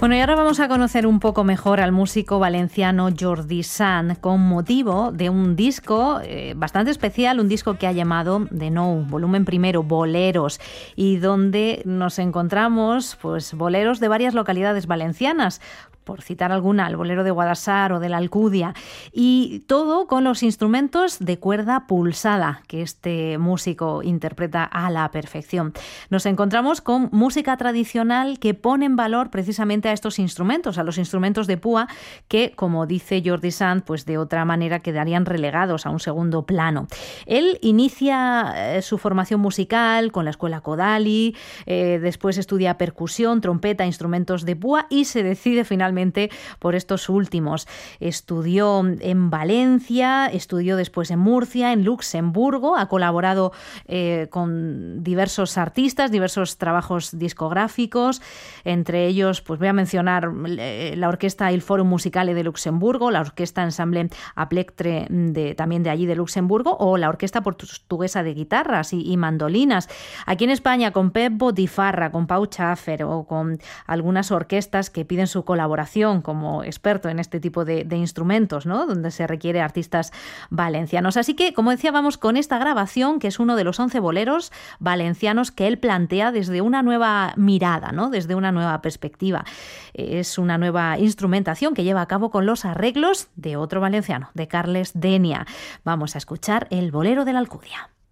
Bueno, y ahora vamos a conocer un poco mejor al músico valenciano Jordi Sant con motivo de un disco bastante especial, un disco que ha llamado De Nou, volumen primero, Boleros, y donde nos encontramos pues boleros de varias localidades valencianas, por citar alguna, el bolero de Guadasar o de la Alcudia, y todo con los instrumentos de cuerda pulsada que este músico interpreta a la perfección. Nos encontramos con música tradicional que pone en valor precisamente a estos instrumentos, a los instrumentos de púa que, como dice Jordi Sant, pues de otra manera quedarían relegados a un segundo plano. Él inicia su formación musical con la escuela Kodali, después estudia percusión, trompeta, instrumentos de púa y se decide finalmente por estos últimos. Estudió en Valencia, estudió después en Murcia, en Luxemburgo, ha colaborado con diversos artistas, diversos trabajos discográficos, entre ellos, pues voy a mencionar la orquesta Il Forum Musicale de Luxemburgo, la orquesta ensamble Aplectre también de allí de Luxemburgo, o la orquesta portuguesa de guitarras y mandolinas. Aquí en España con Pep Botifarra, con Pau Schaffer o con algunas orquestas que piden su colaboración como experto en este tipo de instrumentos, ¿no? Donde se requiere artistas valencianos. Así que, como decía, vamos con esta grabación, que es uno de los 11 boleros valencianos que él plantea desde una nueva mirada, ¿no? Desde una nueva perspectiva. Es una nueva instrumentación que lleva a cabo con los arreglos de otro valenciano, de Carles Denia. Vamos a escuchar el bolero de la Alcudia.